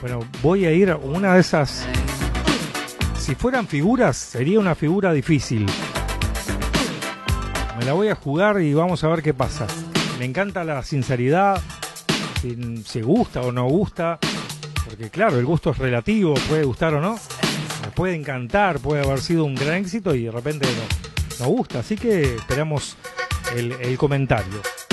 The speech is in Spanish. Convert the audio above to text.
Bueno, voy a ir a una de esas. Si fueran figuras, sería una figura difícil. Me la voy a jugar y vamos a ver qué pasa. Me encanta la sinceridad, si gusta o no gusta, porque claro, el gusto es relativo, puede gustar o no, me puede encantar, puede haber sido un gran éxito y de repente no gusta, así que esperamos el comentario.